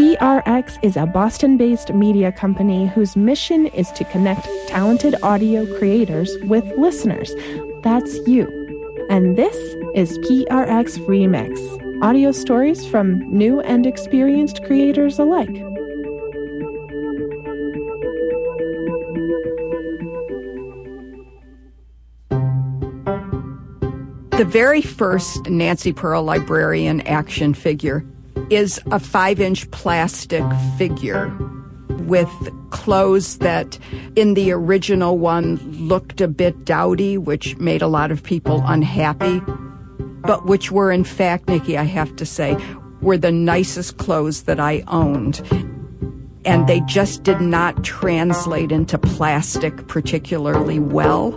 PRX is a Boston-based media company whose mission is to connect talented audio creators with listeners. That's you. And this is PRX Remix, audio stories from new and experienced creators alike. The very first Nancy Pearl librarian action figure is a 5-inch plastic figure with clothes that in the original one looked a bit dowdy, which made a lot of people unhappy, but which were in fact, Nikki, I have to say, were the nicest clothes that I owned. And they just did not translate into plastic particularly well.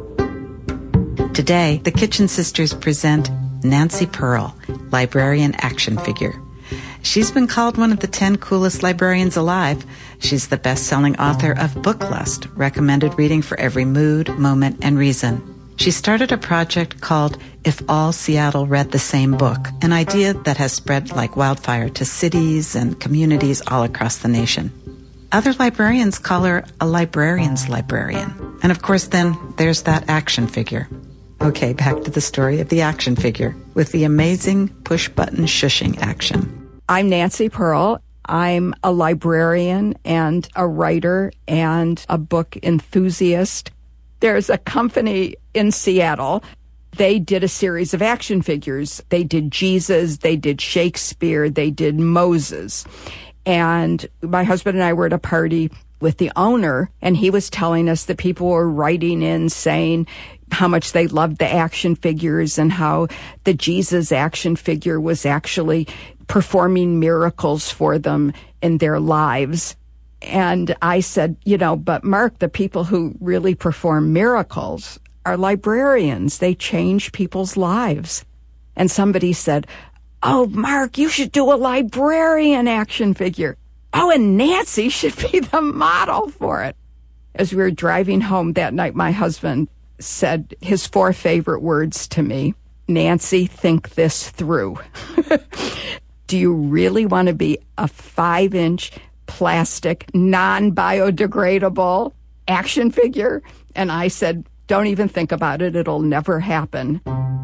Today, the Kitchen Sisters present Nancy Pearl, librarian action figure. She's been called one of the 10 coolest librarians alive. She's the best-selling author of Book Lust, recommended reading for every mood, moment, and reason. She started a project called If All Seattle Read the Same Book, an idea that has spread like wildfire to cities and communities all across the nation. Other librarians call her a librarian's librarian. And of course, then, there's that action figure. Okay, back to the story of the action figure with the amazing push-button shushing action. I'm Nancy Pearl. I'm a librarian and a writer and a book enthusiast. There's a company in Seattle. They did a series of action figures. They did Jesus, they did Shakespeare, they did Moses. And my husband and I were at a party with the owner, and he was telling us that people were writing in saying how much they loved the action figures and how the Jesus action figure was actually performing miracles for them in their lives. And I said, but Mark, the people who really perform miracles are librarians. They change people's lives. And somebody said, oh, Mark, you should do a librarian action figure. Oh, and Nancy should be the model for it. As we were driving home that night, my husband said his 4 favorite words to me: Nancy, think this through. Do you really want to be a 5-inch plastic, non-biodegradable action figure? And I said, don't even think about it. It'll never happen.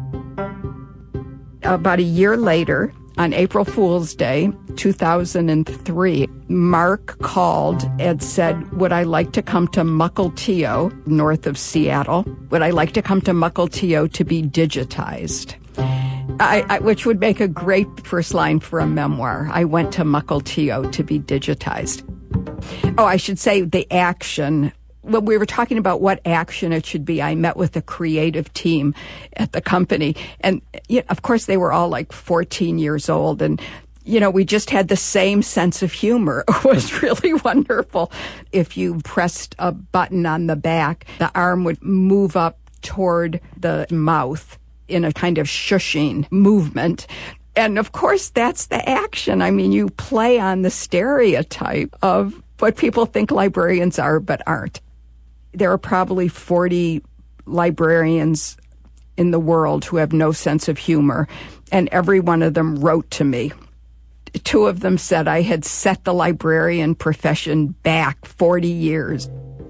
About a year later, on April Fool's Day, 2003, Mark called and said, would I like to come to Mukilteo, north of Seattle? Would I like to come to Mukilteo to be digitized? Which would make a great first line for a memoir. I went to Mukilteo to be digitized. Oh, I should say the action. When we were talking about what action it should be, I met with the creative team at the company. And of course, they were all like 14 years old. And, we just had the same sense of humor. It was really wonderful. If you pressed a button on the back, the arm would move up toward the mouth in a kind of shushing movement. And of course, that's the action. I mean, you play on the stereotype of what people think librarians are but aren't. There are probably 40 librarians in the world who have no sense of humor, and every one of them wrote to me. 2 of them said I had set the librarian profession back 40 years.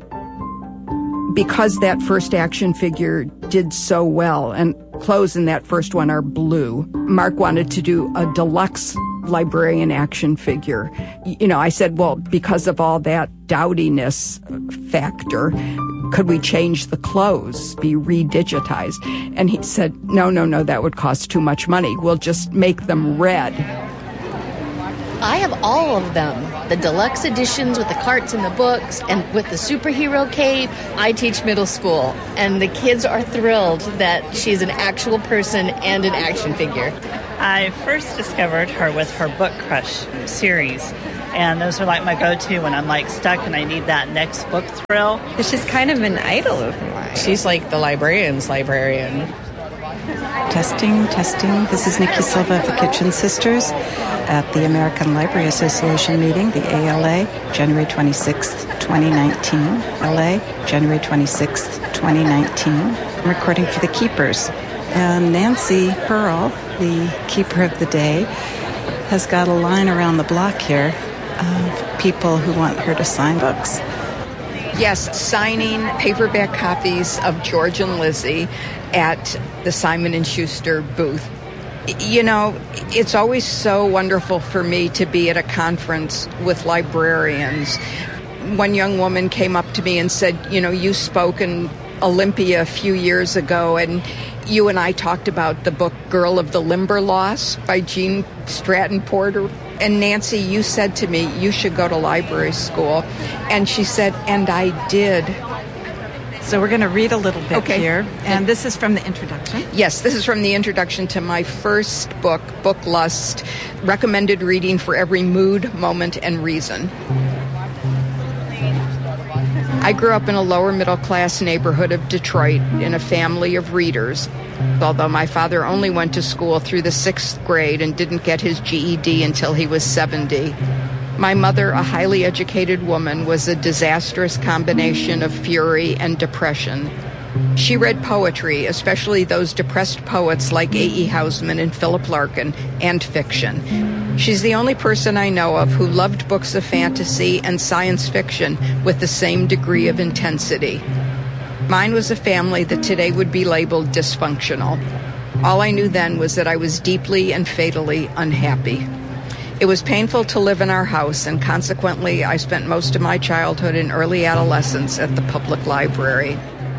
Because that first action figure did so well, and clothes in that first one are blue, Mark wanted to do a deluxe librarian action figure. I said, well, because of all that dowdiness factor, could we change the clothes, be redigitized? And he said, no, that would cost too much money. We'll just make them red. I have all of them. The deluxe editions with the carts and the books and with the superhero cape. I teach middle school, and the kids are thrilled that she's an actual person and an action figure. I first discovered her with her Book Crush series, and those are like my go-to when I'm like stuck and I need that next book thrill. She's kind of an idol of mine. She's like the librarian's librarian. Testing. This is Nikki Silva of the Kitchen Sisters at the American Library Association meeting, the ALA, January 26th, 2019. LA, January 26th, 2019. I'm recording for the Keepers. And Nancy Pearl, the keeper of the day, has got a line around the block here. of people who want her to sign books? Yes, signing paperback copies of George and Lizzie at the Simon & Schuster booth. You know, it's always so wonderful for me to be at a conference with librarians. One young woman came up to me and said, you know, you spoke in Olympia a few years ago, and you and I talked about the book Girl of the Limberlost by Jean Stratton Porter. And Nancy, you said to me, you should go to library school. And she said, and I did. So we're going to read a little bit Okay. here. And this is from the introduction. Yes, this is from the introduction to my first book, Book Lust, recommended reading for every mood, moment, and reason. I grew up in a lower middle class neighborhood of Detroit in a family of readers, although my father only went to school through the 6th grade and didn't get his GED until he was 70. My mother, a highly educated woman, was a disastrous combination of fury and depression. She read poetry, especially those depressed poets like A.E. Housman and Philip Larkin, and fiction. She's the only person I know of who loved books of fantasy and science fiction with the same degree of intensity. Mine was a family that today would be labeled dysfunctional. All I knew then was that I was deeply and fatally unhappy. It was painful to live in our house, and consequently, I spent most of my childhood and early adolescence at the public library.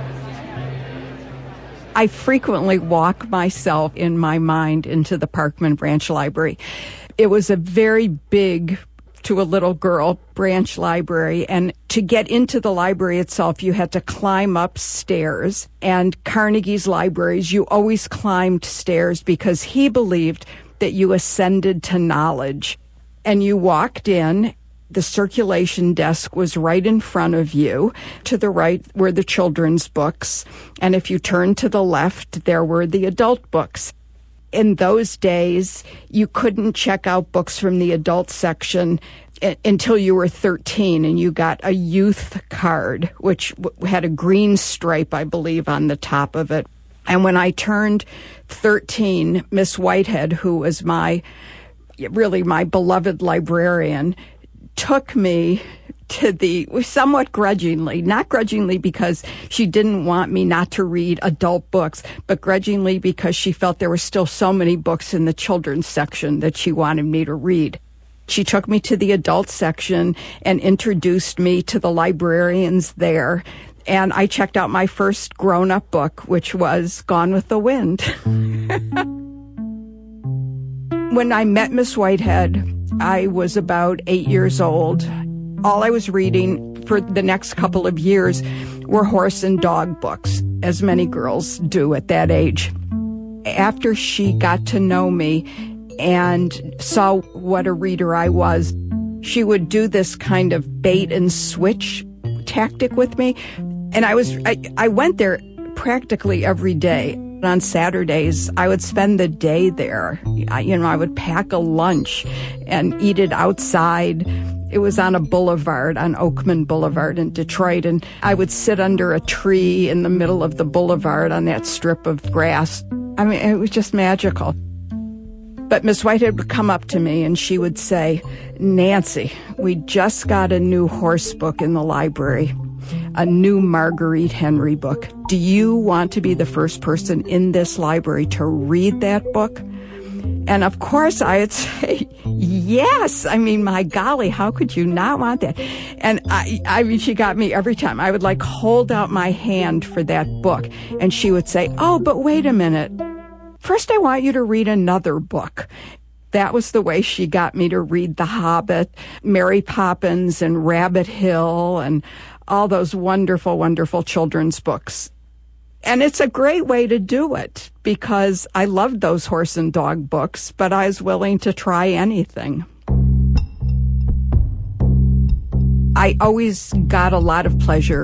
I frequently walk myself in my mind into the Parkman Branch Library. It was a very big, to a little girl, branch library, and to get into the library itself, you had to climb up stairs. And Carnegie's libraries, you always climbed stairs because he believed that you ascended to knowledge. And you walked in. The circulation desk was right in front of you. To the right were the children's books. And if you turned to the left, there were the adult books. In those days, you couldn't check out books from the adult section until you were 13, and you got a youth card, which had a green stripe, I believe, on the top of it. And when I turned 13, Miss Whitehead, who was my beloved librarian, took me to somewhat grudgingly, not grudgingly because she didn't want me not to read adult books, but grudgingly because she felt there were still so many books in the children's section that she wanted me to read. She took me to the adult section and introduced me to the librarians there. And I checked out my first grown-up book, which was Gone with the Wind. When I met Miss Whitehead, I was about 8 years old. All I was reading for the next couple of years were horse and dog books, as many girls do at that age. After she got to know me and saw what a reader I was, she would do this kind of bait and switch tactic with me. And I went there practically every day. On Saturdays, I would spend the day there. I would pack a lunch and eat it outside. It was on a boulevard, on Oakman Boulevard in Detroit, and I would sit under a tree in the middle of the boulevard on that strip of grass. I mean, it was just magical. But Miss Whitehead would come up to me and she would say, "Nancy, we just got a new horse book in the library. A new Marguerite Henry book. Do you want to be the first person in this library to read that book?" And of course I'd say, yes. I mean, my golly, how could you not want that? And I mean, she got me every time. I would hold out my hand for that book. And she would say, "Oh, but wait a minute. First, I want you to read another book." That was the way she got me to read The Hobbit, Mary Poppins, and Rabbit Hill, and all those wonderful, wonderful children's books. And it's a great way to do it because I loved those horse and dog books, but I was willing to try anything. I always got a lot of pleasure